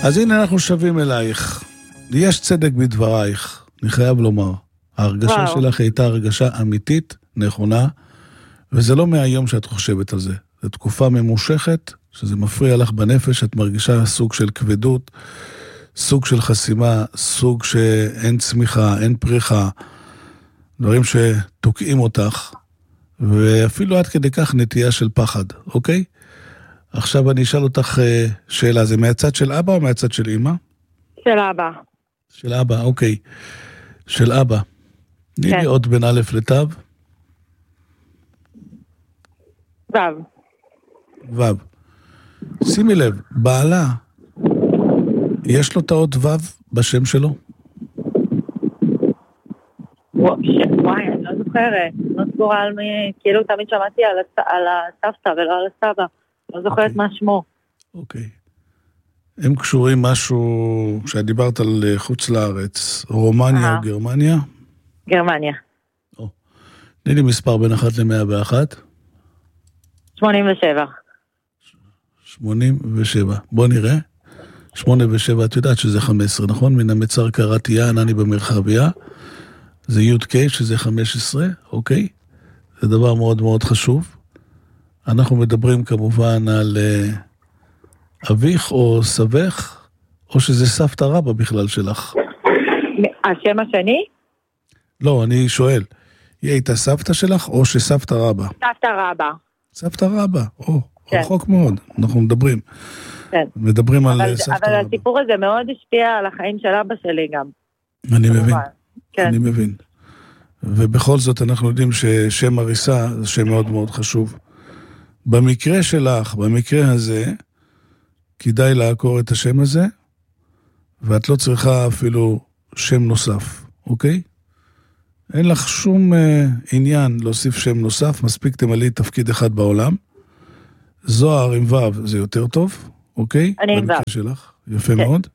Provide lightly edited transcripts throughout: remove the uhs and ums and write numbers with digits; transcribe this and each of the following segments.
אז הנה אנחנו שווים אלייך. יש צדק בדברייך, אני חייב לומר. ההרגשה שלך הייתה הרגשה אמיתית, נכונה, וזה לא מהיום שאת חושבת על זה. זו תקופה ממושכת, שזה מפריע לך בנפש, את מרגישה סוג של כבדות, סוג של חסימה, סוג שאין צמיחה, אין פריחה, דברים שתוקעים אותך, ואפילו עד כדי כך נטייה של פחד, אוקיי? עכשיו אני אשאל אותך שאלה, זה מהצד של אבא או מהצד של אמא? של אבא. של אבא, אוקיי. של אבא. תני לי עוד בין א' לתו. וו. וו. שימי לב, בעלה, יש לו את האות וו בשם שלו? וואי, אני לא זוכרת. לא סגורה על מי, כאילו תמיד שמעתי על הסבתא ולא על הסבא. לא זוכרת מה שמו. אוקיי. הם קשורים משהו, שאת דיברת על חוץ לארץ, רומניה או גרמניה? גרמניה. תני לי מספר בין 1 ל-101. 87. 87. בוא נראה. 8 ו-7, את יודעת שזה 15, נכון? מן המצר קראתיה, ענני במרחביה. זה י' שזה 15, אוקיי? זה דבר מאוד מאוד חשוב. אנחנו מדברים כמובן על אביך או סבך, או שזה סבתא רבא בכלל שלך. השם השני? לא, אני שואל. היא הייתה סבתא שלך או שסבתא רבא? סבתא רבא. סבתא רבא, רחוק מאוד, אנחנו מדברים. כן. מדברים על סבתא רבא. אבל הסיפור הזה מאוד השפיע על החיים של אבא שלי גם. אני מבין, אני מבין. ובכל זאת אנחנו יודעים ששם הריסה זה שם מאוד מאוד חשוב. במקרה שלך, במקרה הזה, כדאי לעקור את השם הזה, ואת לא צריכה אפילו שם נוסף, אוקיי? אין לך שום עניין להוסיף שם נוסף, מספיק תמלאי תפקיד אחד בעולם. זוהר עם וו זה יותר טוב, אוקיי? אני עם וו. שלך, יפה מאוד.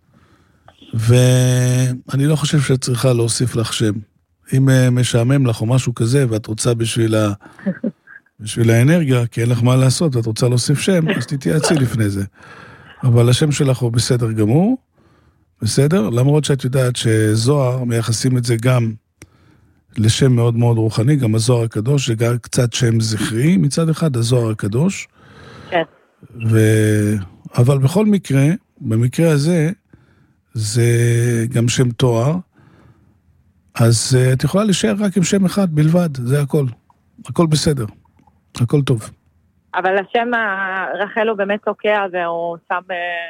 ואני לא חושב שאת צריכה להוסיף לך שם. אם משעמם לך או משהו כזה, ואת רוצה בשביל האנרגיה, כי אין לך מה לעשות, ואת רוצה להוסיף שם, אז תתייעצי לפני זה. אבל השם שלך הוא בסדר גמור, בסדר? למרות שאת יודעת שזוהר מייחסים את זה גם לשם מאוד מאוד רוחני, גם הזוהר הקדוש, זה גם קצת שם זכרי, מצד אחד הזוהר הקדוש. כן. אבל בכל מקרה, במקרה הזה, זה גם שם תואר, אז את יכולה להישאר רק עם שם אחד בלבד, זה הכל. הכל בסדר. הכל טוב. אבל השם רחל הוא באמת תוקע, והוא שם...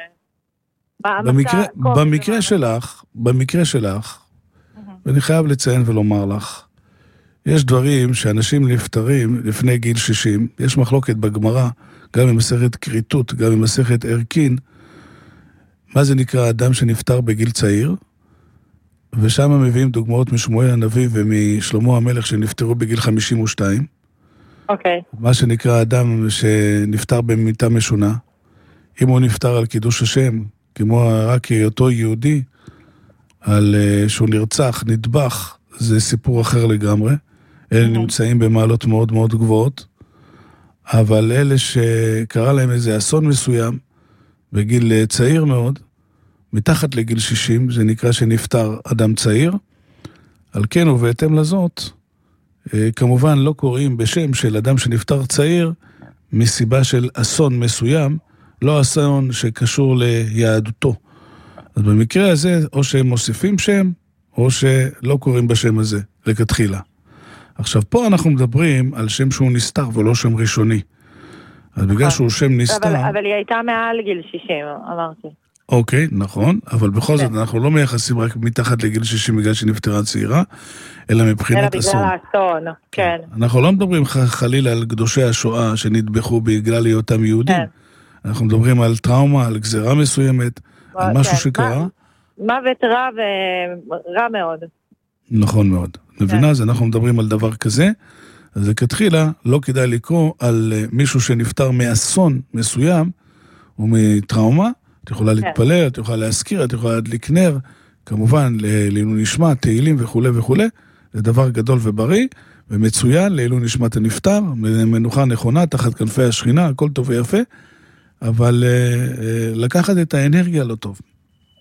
במקרה שלך, ואני חייב לציין ולומר לך, יש דברים שאנשים נפטרים לפני גיל 60, יש מחלוקת בגמרא, גם במסכת כריתות, גם במסכת ערכין, מה זה נקרא אדם שנפטר בגיל צעיר, ושם מביאים דוגמאות משמואל הנביא ומשלמה המלך שנפטרו בגיל 52, אוקיי. מה שנקרא אדם שנפטר במיטה משונה, אם הוא נפטר על קידוש השם, כמו רק אותו יהודי, על שהוא נרצח, נטבח, זה סיפור אחר לגמרי. אלה נמצאים במעלות מאוד מאוד גבוהות, אבל אלה שקרה להם איזה אסון מסוים, בגיל צעיר מאוד, מתחת לגיל 60, זה נקרא שנפטר אדם צעיר, על כן ובהתאם לזאת, כמובן לא קוראים בשם של אדם שנפטר צעיר, מסיבה של אסון מסוים, לא אסון שקשור ליהדותו. אז במקרה הזה, או שהם מוסיפים שם, או שלא קוראים בשם הזה, לכתחילה. עכשיו, פה אנחנו מדברים על שם שהוא נסתר, ולא שם ראשוני. אז בגלל שהוא שם נסתר... אבל היא הייתה מעל גיל 60, אמרתי. אוקיי, נכון, אבל בכל זאת אנחנו לא מייחסים רק מתחת לגיל 60 בגלל שנפטרה צעירה, אלא מבחינת אסון. אלא בגלל האסון, כן. אנחנו לא מדברים חלילה על קדושי השואה שנטבחו בגלל היותם יהודים. אנחנו מדברים על טראומה, על גזרה מסוימת, על משהו שקרה. מוות רע מאוד. נכון מאוד. מבינה, אז אנחנו מדברים על דבר כזה, אז לכתחילה לא כדאי לקרוא על מישהו שנפטר מאסון מסוים, או מטראומה, את יכולה להתפלל, את יכולה להזכיר, את יכולה להדליק נר, כמובן לעילוי נשמת, תהילים וכו' וכו', זה דבר גדול ובריא, ומצוין לעילוי נשמת הנפטר, מנוחה נכונה, תחת כנפי השכינה, הכל טוב ויפה, אבל לקחת את האנרגיה לא טוב.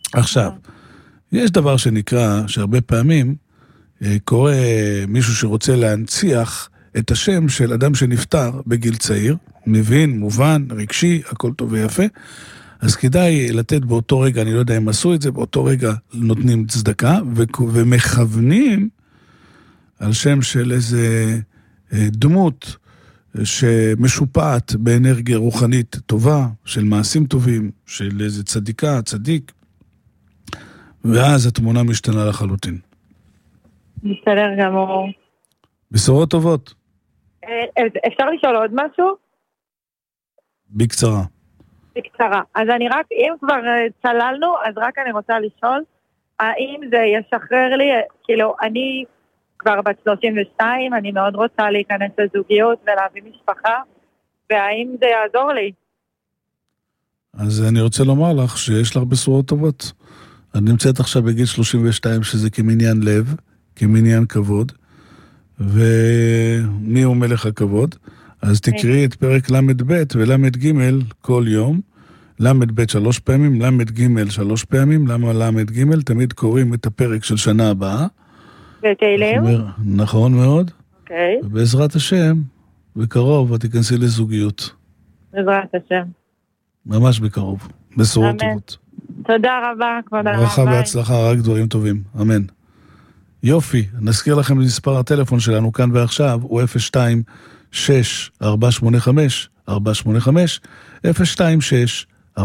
עכשיו, יש דבר שנקרא, שהרבה פעמים קורא מישהו שרוצה להנציח את השם של אדם שנפטר בגיל צעיר, מבין, מובן, רגשי, הכל טוב ויפה, אז כדאי לתת באותו רגע, אני לא יודע אם עשו את זה, באותו רגע נותנים צדקה, ומכוונים על שם של איזה דמות שמשופעת באנרגיה רוחנית טובה, של מעשים טובים, של איזה צדיקה, צדיק, ואז התמונה משתנה לחלוטין. בסדר גמור. בשורות טובות. אפשר לשאול עוד משהו? בקצרה. בקצרה. אז אני רק, אם כבר צללנו, אז רק אני רוצה לשאול, האם זה ישחרר לי, כאילו, אני כבר בת 32, אני מאוד רוצה להיכנס לזוגיות ולהביא משפחה, והאם זה יעזור לי? אז אני רוצה לומר לך שיש לך בשורות טובות. את נמצאת עכשיו בגיל 32, שזה כמניין לב, כמניין כבוד, ומי הוא מלך הכבוד? אז תקראי את פרק למד ב' ולמד ג' כל יום, למד ב' 3 פעמים, למד ג' 3 פעמים, למה למד ג' תמיד קוראים את הפרק של שנה הבאה. ותהילים? נכון מאוד. אוקיי. ובעזרת השם, בקרוב את תיכנסי לזוגיות. בעזרת השם. ממש בקרוב. בשורות טובות. תודה רבה, כבוד הרב. ברכה והצלחה, רק דברים טובים. אמן. יופי, נזכיר לכם מספר הטלפון שלנו כאן ועכשיו, הוא 026-485-485, 026-485-485.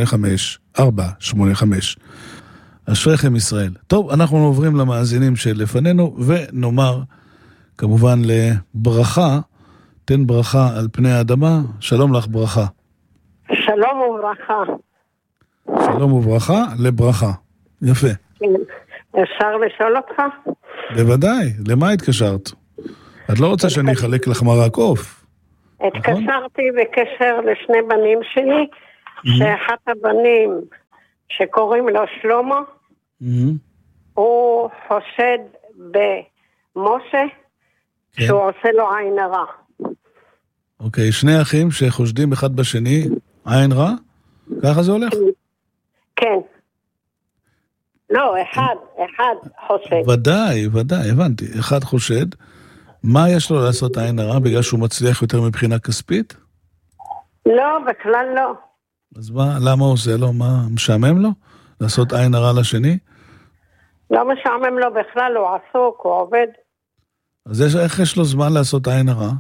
אשריכם ישראל. טוב, אנחנו עוברים למאזינים שלפנינו, ונאמר כמובן לברכה, תן ברכה על פני האדמה, שלום לך ברכה. שלום וברכה. שלום וברכה לברכה. יפה. אפשר לשאול אותך? בוודאי, למה התקשרת? את לא רוצה שאני אחלק לך מרק עוף? התקשרתי בקשר לשני בנים שלי, שאחד הבנים שקוראים לו שלמה, הוא חושד במשה, שהוא עושה לו עין הרע. אוקיי, שני אחים שחושדים אחד בשני, עין רע? ככה זה הולך? כן. לא, אחד חושד. ודאי, הבנתי. אחד חושד. מה יש לו לעשות עין הרע? בגלל שהוא מצליח יותר מבחינה כספית? לא, בכלל לא. אז מה, למה הוא עושה לו? מה, משעמם לו? לעשות עין הרע לשני? לא משעמם לו בכלל, הוא עסוק, הוא עובד. אז איך יש לו זמן לעשות עין הרע?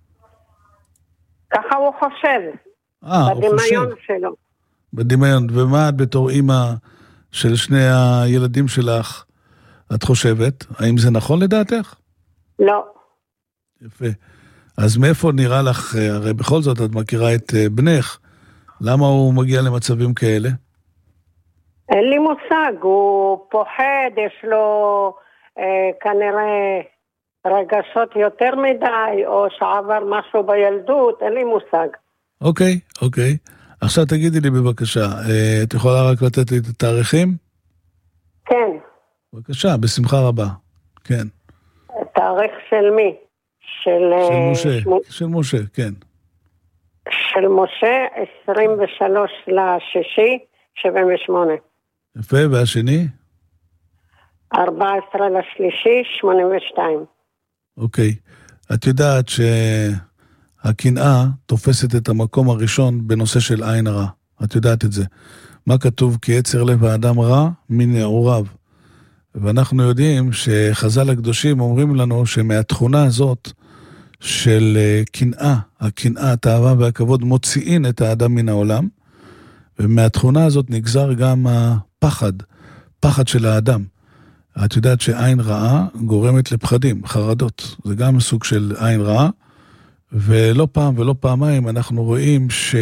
ככה הוא חושב. בדמיון שלו. בדמיון. ומה את בתור אימא של שני הילדים שלך, את חושבת? האם זה נכון לדעתך? לא. יפה. אז מאיפה נראה לך, הרי בכל זאת את מכירה את בנך, למה הוא מגיע למצבים כאלה? אין לי מושג, הוא פוחד, יש לו כנראה רגשות יותר מדי, או שעבר משהו בילדות, אין לי מושג. אוקיי. עכשיו תגידי לי בבקשה, את יכולה רק לתת לי את התאריכים? כן. בבקשה, בשמחה רבה. כן. תאריך של מי? של משה, כן. של משה, 23/6/78. יפה, והשני? 14/3/82. אוקיי. את יודעת שהקנאה תופסת את המקום הראשון בנושא של עין הרע. את יודעת את זה. מה כתוב? כי יצר לב האדם רע מנעוריו. ואנחנו יודעים שחז"ל הקדושים אומרים לנו שמהתכונה הזאת של קנאה, הקנאה, התאווה והכבוד מוציאים את האדם מן העולם, ומהתכונה הזאת נגזר גם הפחד, פחד של האדם. את יודעת שעין רעה גורמת לפחדים, חרדות, זה גם סוג של עין רעה, ולא פעם ולא פעמיים אנחנו רואים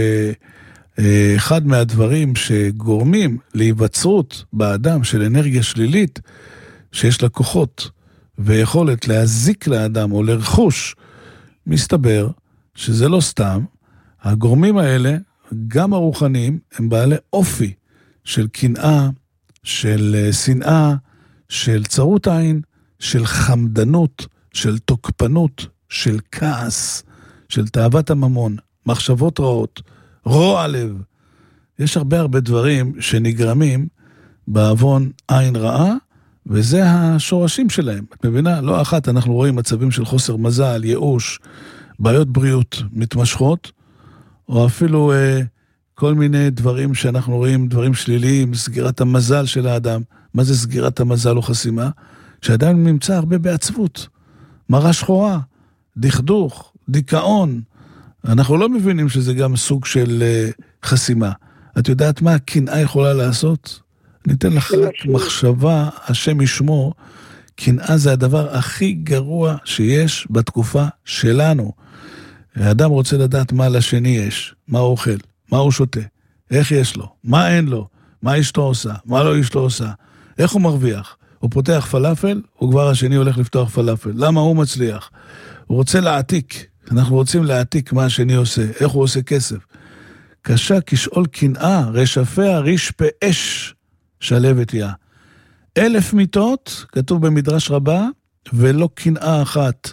שאחד מהדברים שגורמים להיווצרות באדם של אנרגיה שלילית, שיש לה כוחות ויכולת להזיק לאדם או לרכוש, מסתבר שזה לא סתם, הגורמים האלה, גם הרוחניים, הם בעלי אופי של קנאה, של שנאה, של צרות עין, של חמדנות, של תוקפנות, של כעס, של תאוות הממון, מחשבות רעות, רוע לב. יש הרבה דברים שנגרמים בעוון עין רעה, וזה השורשים שלהם. את מבינה? לא אחת אנחנו רואים מצבים של חוסר מזל, ייאוש, בעיות בריאות מתמשכות, או אפילו כל מיני דברים שאנחנו רואים, דברים שליליים, סגירת המזל של האדם. מה זה סגירת המזל או חסימה? שאדם נמצא הרבה בעצבות, מראה שחורה, דכדוך, דיכאון. אנחנו לא מבינים שזה גם סוג של חסימה. את יודעת מה הקנאה יכולה לעשות? ניתן לך רק מחשבה, השם ישמור, קנאה זה הדבר הכי גרוע שיש בתקופה שלנו. האדם רוצה לדעת מה לשני יש, מה הוא אוכל, מה הוא שותה, איך יש לו, מה אין לו, מה אשתו עושה, מה לא אשתו עושה, איך הוא מרוויח. הוא פותח פלאפל, הוא כבר השני הולך לפתוח פלאפל. למה הוא מצליח? הוא רוצה להעתיק. אנחנו רוצים להעתיק מה השני עושה, איך הוא עושה כסף. קשה כשאול קנאה, רשפיה ריש באש, שלבת יה. 1,000 מיתות, כתוב במדרש רבה, ולא קנאה אחת.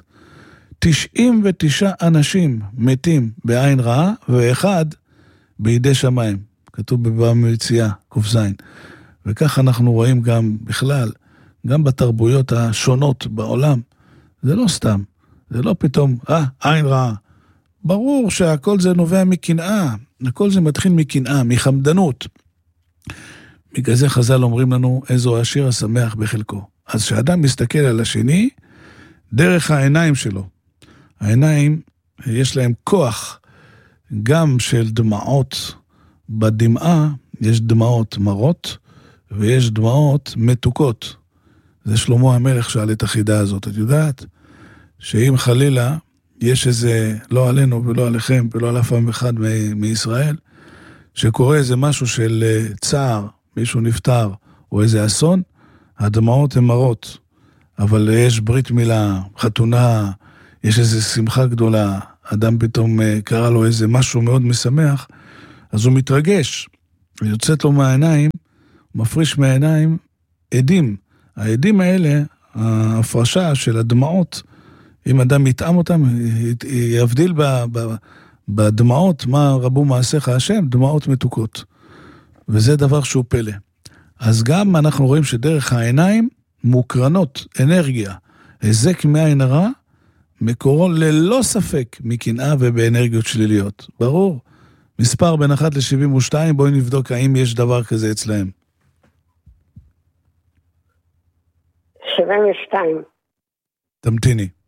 99 אנשים מתים בעין רעה, ואחד בידי שמיים. כתוב במציאה, קופזין. וכך אנחנו רואים גם בכלל, גם בתרבויות השונות בעולם. זה לא סתם. זה לא פתאום, עין רעה. ברור שהכל זה נובע מקנאה. הכל זה מתחיל מקנאה, מחמדנות. בגלל זה חז"ל אומרים לנו, איזו עשיר השמח בחלקו. אז כשאדם מסתכל על השני, דרך העיניים שלו. העיניים, יש להם כוח, גם של דמעות. בדמעה יש דמעות מרות, ויש דמעות מתוקות. זה שלמה המלך שאל את החידה הזאת. את יודעת שאם חלילה יש איזה, לא עלינו ולא עליכם ולא על אף אחד מישראל, שקורה איזה משהו של צער, מישהו נפטר, או איזה אסון, הדמעות הן מרות. אבל יש ברית מילה, חתונה, יש איזה שמחה גדולה, אדם פתאום קרא לו איזה משהו מאוד משמח, אז הוא מתרגש, ויוצאת לו מהעיניים, הוא מפריש מהעיניים עדים. העדים האלה, ההפרשה של הדמעות, אם אדם יטעם אותם, יבדיל בדמעות, מה רבו מעשיך השם, דמעות מתוקות. וזה דבר שהוא פלא. אז גם אנחנו רואים שדרך העיניים מוקרנות אנרגיה. הזק מעין הרע, מקורו ללא ספק מקנאה ובאנרגיות שליליות. ברור. מספר בין 1 ל-72, בואי נבדוק האם יש דבר כזה אצלהם. 72. תמתיני.